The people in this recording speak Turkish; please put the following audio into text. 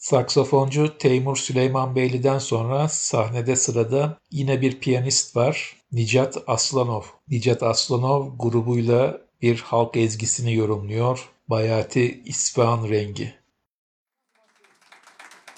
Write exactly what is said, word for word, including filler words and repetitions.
Saksafoncu Teymur Süleymanbeyli'den sonra sahnede sırada yine bir piyanist var. Nicat Aslanov. Nicat Aslanov grubuyla bir halk ezgisini yorumluyor. Bayati İsfahan Rengi.